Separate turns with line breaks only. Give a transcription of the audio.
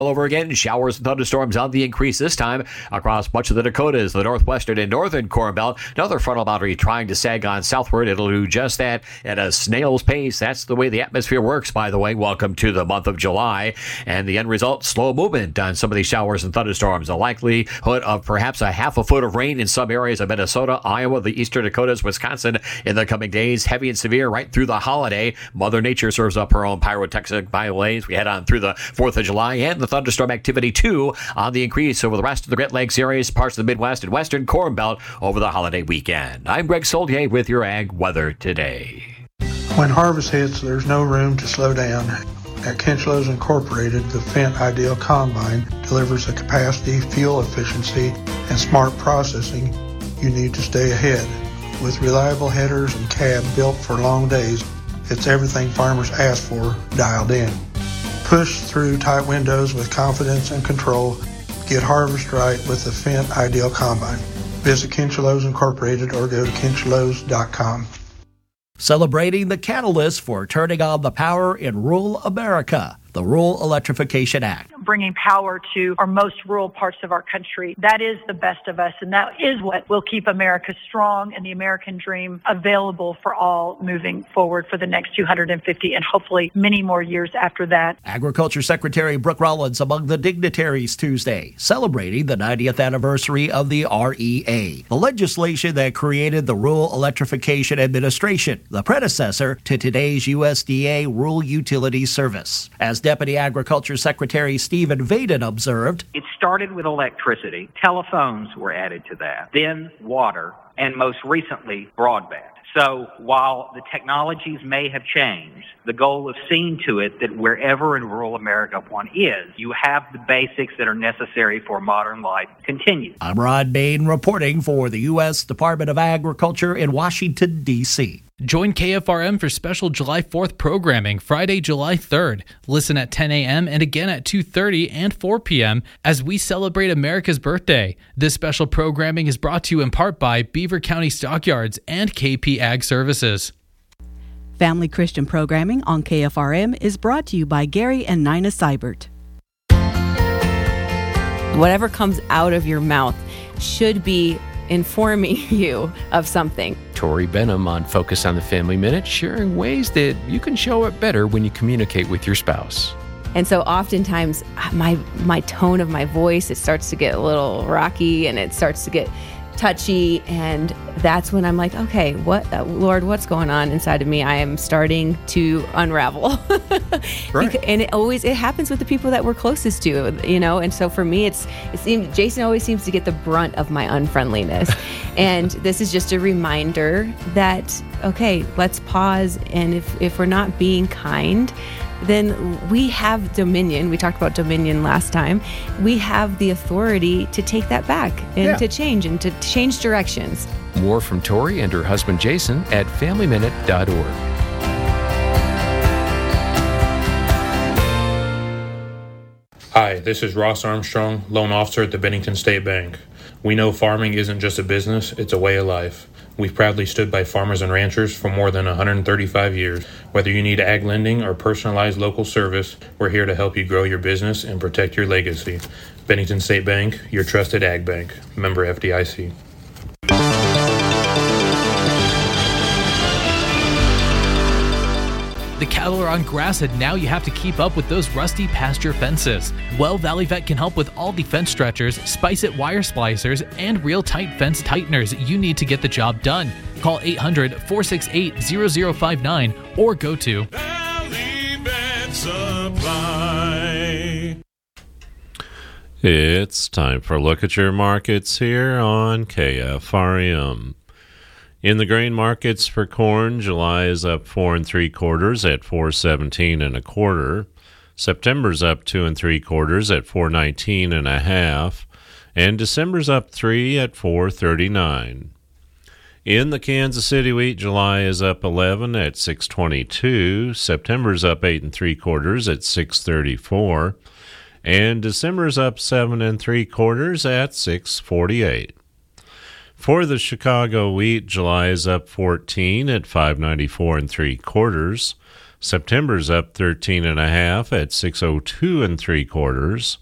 All over again, showers and thunderstorms on the increase this time across much of the Dakotas, the northwestern and northern Corn Belt. Another frontal boundary trying to sag on southward. It'll do just that at a snail's pace. That's the way the atmosphere works, by the way. Welcome to the month of July. And the end result, slow movement on some of these showers and thunderstorms. A likelihood of perhaps a half a foot of rain in some areas of Minnesota, Iowa, the eastern Dakotas, Wisconsin in the coming days. Heavy and severe right through the holiday. Mother Nature serves up her own pyrotechnic displays. We head on through the 4th of July and the thunderstorm activity, too, on the increase over the rest of the Great Lakes areas, parts of the Midwest and Western Corn Belt over the holiday weekend. I'm Greg Solier with your Ag Weather Today.
When harvest hits, there's no room to slow down. At Kinchlows Incorporated, the Fendt Ideal Combine delivers the capacity, fuel efficiency, and smart processing you need to stay ahead. With reliable headers and cab built for long days, it's everything farmers ask for dialed in. Push through tight windows with confidence and control. Get harvest right with the Fendt Ideal Combine. Visit Kinchlows Incorporated or go to kinchlows.com.
Celebrating the catalyst for turning on the power in rural America, the Rural Electrification Act.
Bringing power to our most rural parts of our country. That is the best of us, and that is what will keep America strong and the American dream available for all moving forward for the next 250 and hopefully many more years after that.
Agriculture Secretary Brooke Rollins among the dignitaries Tuesday, celebrating the 90th anniversary of the REA, the legislation that created the Rural Electrification Administration, the predecessor to today's USDA Rural Utilities Service. As Deputy Agriculture Secretary Stephen Vaden observed,
it started with electricity. Telephones were added to that, then water, and most recently, broadband. So while the technologies may have changed, the goal is seeing to it that wherever in rural America one is, you have the basics that are necessary for modern life continue.
I'm Rod Bain reporting for the U.S. Department of Agriculture in Washington, D.C.
Join KFRM for special July 4th programming Friday, July 3rd. Listen at 10 a.m. and again at 2:30 and 4 p.m. as we celebrate America's birthday. This special programming is brought to you in part by Beaver County Stockyards and KP Ag Services.
Family Christian programming on KFRM is brought to you by Gary and Nina Seibert.
Whatever comes out of your mouth should be informing you of something.
Tori Benham on Focus on the Family Minute, sharing ways that you can show up better when you communicate with your spouse.
And so oftentimes my tone of my voice, it starts to get a little rocky and it starts to get touchy, and that's when I'm like, okay, Lord, what's going on inside of me? I am starting to unravel.
Right.
And it happens with the people that we're closest to, and so for me, it seems Jason always seems to get the brunt of my unfriendliness. And this is just a reminder that, okay, let's pause, and if we're not being kind, then we have dominion. We talked about dominion last time. We have the authority to take that back and to change directions.
More from Tori and her husband Jason at FamilyMinute.org.
Hi, this is Ross Armstrong, loan officer at the Bennington State Bank. We know farming isn't just a business, it's a way of life. We've proudly stood by farmers and ranchers for more than 135 years. Whether you need ag lending or personalized local service, we're here to help you grow your business and protect your legacy. Bennington State Bank, your trusted ag bank. Member FDIC.
The cattle are on grass, and now you have to keep up with those rusty pasture fences. Well, Valley Vet can help with all the fence stretchers, Spice-It wire splicers, and real tight fence tighteners you need to get the job done. Call 800-468-0059 or go to Valley Vet Supply.
It's time for a look at your markets here on KFRM. In the grain markets for corn, July is up 4 3/4 at $4.17 1/4. September's up 2 3/4 at $4.19 1/2, and December's up 3 at $4.39. In the Kansas City wheat, July is up 11 at $6.22. September's up 8 3/4 at $6.34, and December's up 7 3/4 at $6.48. For the Chicago wheat, July is up 14 at $5.94 3/4. September's up 13.5 at 602 3/4.